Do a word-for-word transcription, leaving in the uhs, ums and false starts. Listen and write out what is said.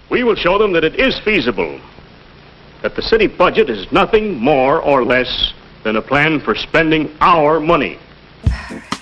We will show them that it is feasible, that the city budget is nothing more or less than a plan for spending our money.